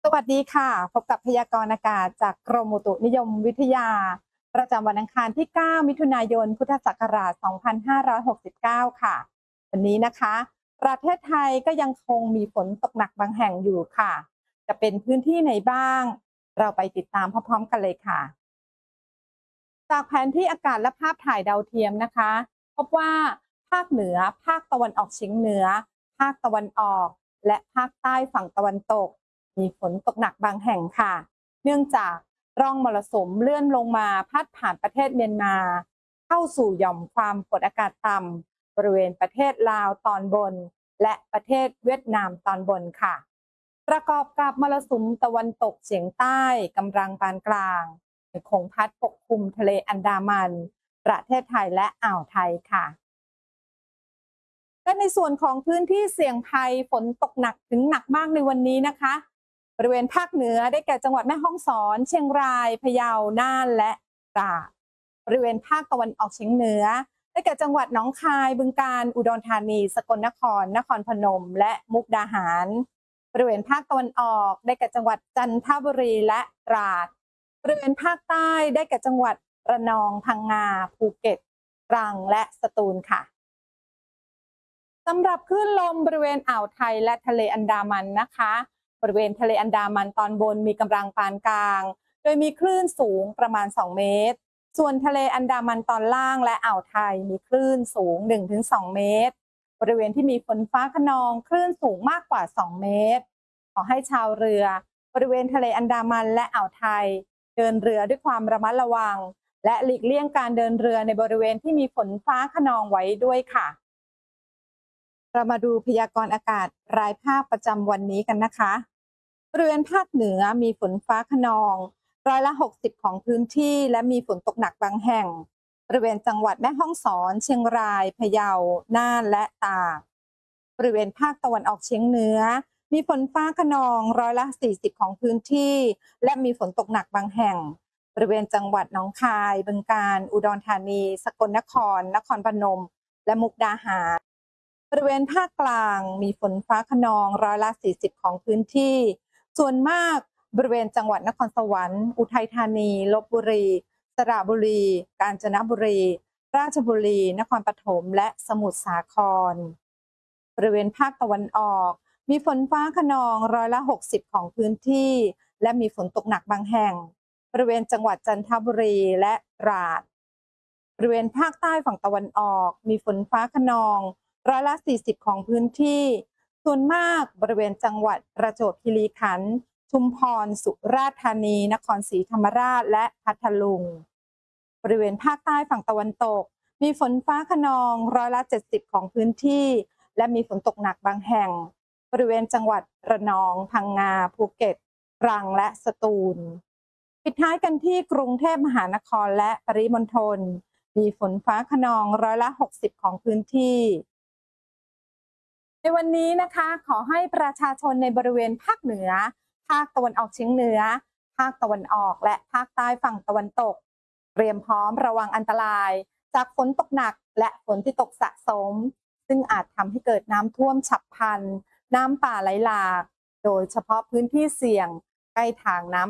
สวัสดีค่ะพบกับพยากรณ์อากาศจากกรมอุตุนิยมวิทยาประจำวันอังคารที่ 9 มิถุนายน พุทธศักราช 2569 ค่ะวันนี้นะคะประเทศไทยก็ยังคงมีฝนตกหนักบางแห่งอยู่ค่ะจะเป็นพื้นที่ไหนบ้างเราไปติดตามพร้อมๆกันเลยค่ะจากแผนที่อากาศและภาพถ่ายดาวเทียมนะคะพบว่าภาคเหนือภาคตะวันออกเฉียงเหนือภาคตะวันออกและภาคใต้ฝั่งตะวันตก มีฝนตกหนักบางแห่งค่ะ เนื่องจากร่องมรสุมเลื่อนลงมาพัดผ่านประเทศเมียนมาเข้าสู่หย่อมความกดอากาศต่ำบริเวณประเทศลาวตอนบนและประเทศเวียดนามตอนบนค่ะ ประกอบกับมรสุมตะวันตกเฉียงใต้กำลังปานกลางยังคงพัดปกคลุมทะเลอันดามันประเทศไทยและอ่าวไทยค่ะและในส่วนของพื้นที่เสี่ยงภัยฝนตกหนักถึงหนักมากในวันนี้นะคะบริเวณภาคเหนือได้แก่จังหวัดแม่ฮ่องสอนเชียงรายพะเยาน่านและตราดบริเวณภาคตะวันออกเฉียงเหนือได้แก่จังหวัดหนองคายบึงกาฬอุดรธานีสกลนครนครพนมและมุกดาหารบริเวณภาคตะวันออกได้แก่จังหวัดจันทบุรีและตราดบริเวณภาคใต้ได้แก่จังหวัดระนองพังงาภูเก็ตตรังและสตูลค่ะ สำหรับคลื่นลมบริเวณอ่าวไทยและทะเลอันดามันนะคะบริเวณทะเลอันดามันตอนบนมีกำลังปานกลางโดยมีคลื่นสูงประมาณ2เมตรส่วนทะเลอันดามันตอนล่างและอ่าวไทยมีคลื่นสูง 1-2 เมตรบริเวณที่มีฝนฟ้าคะนองคลื่นสูงมากกว่า2เมตรขอให้ชาวเรือบริเวณทะเลอันดามันและอ่าวไทยเดินเรือด้วยความระมัดระวังและหลีกเลี่ยงการเดินเรือในบริเวณที่มีฝนฟ้าคะนองไว้ด้วยค่ะ เรามาดูพยากรณ์อากาศรายภาคประจำวันนี้กันนะคะบริเวณภาคเหนือมีฝนฟ้าคะนอง60%ของพื้นที่และมีฝนตกหนักบางแห่งบริเวณจังหวัดแม่ฮ่องสอนเชียงรายพะเยาน่านและตากบริเวณภาคตะวันออกเฉียงเหนือมีฝนฟ้าคะนอง40%ของพื้นที่และมีฝนตกหนักบางแห่งบริเวณจังหวัดหนองคายบึงกาฬอุดรธานีสกลนครนครพนมและมุกดาหาร บริเวณภาคกลางมีฝนฟ้าคะนอง40%ของพื้นที่ส่วนมากบริเวณจังหวัดนครสวรรค์อุทัยธานีลพบุรีสระบุรีกาญจนบุรีราชบุรีนครปฐมและสมุทรสาครบริเวณภาคตะวันออกมีฝนฟ้าคะนอง60%ของพื้นที่และมีฝนตกหนักบางแห่งบริเวณจังหวัดจันทบุรีและตราดบริเวณภาคใต้ฝั่งตะวันออกมีฝนฟ้าคะนอง40%ของพื้นที่ ส่วนมากบริเวณจังหวัดประจวบคีรีขันธ์ชุมพรสุราษฎร์ธานีนครศรีธรรมราชและพัทลุงบริเวณภาคใต้ฝั่งตะวันตกมีฝนฟ้าคะนอง70%ของพื้นที่และมีฝนตกหนักบางแห่งบริเวณจังหวัดระนองพังงาภูเก็ตตรังและสตูลปิดท้ายกันที่กรุงเทพมหานครและปริมณฑลมีฝนฟ้าคะนอง60%ของพื้นที่ ในวันนี้นะคะขอให้ประชาชนในบริเวณภาคเหนือภาคตะวันออกเฉียงเหนือภาคตะวันออกและภาคใต้ฝั่งตะวันตกเตรียมพร้อมระวังอันตรายจากฝนตกหนักและฝนที่ตกสะสมซึ่งอาจทำให้เกิดน้ำท่วมฉับพลันน้ำป่าไหลหลากโดยเฉพาะพื้นที่เสี่ยงใกล้ทางน้ำ